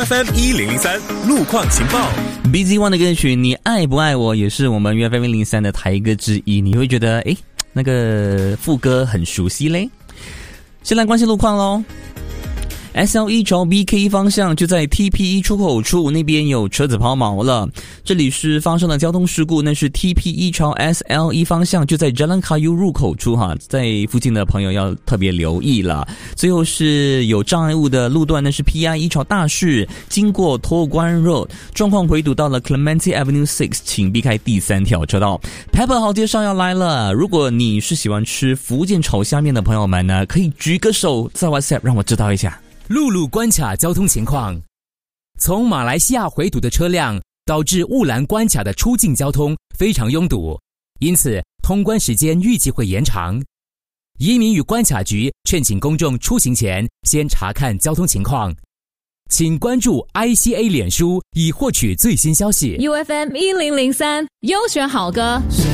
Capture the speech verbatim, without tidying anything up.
F M 一零零三路况情报 B Z One 的歌曲你爱不爱我也是我们 F M 一零三的台歌之一，你会觉得诶那个副歌很熟悉嘞。先来关心路况咯。S L 一朝 B K 方向就在 T P 一出口处，那边有车子抛锚了。这里是发生了交通事故，那是 T P 一朝 S L 一方向就在 Jalan Kayu 入口处哈，在附近的朋友要特别留意了。最后是有障碍物的路段，那是 P I 一朝大市经过托关 Road， 状况回堵到了 Clementi Avenue 六， 请避开第三条车道。 Pepper 好介绍要来了，如果你是喜欢吃福建炒虾面的朋友们呢，可以举个手在 WhatsApp 让我知道一下。 陆路关卡交通情况，从马来西亚回堵的车辆导致雾兰关卡的出境交通非常拥堵，因此通关时间预计会延长。移民与关卡局劝请公众出行前先查看交通情况，请关注 I C A 脸书以获取最新消息。 U F M 一零零三优选好歌。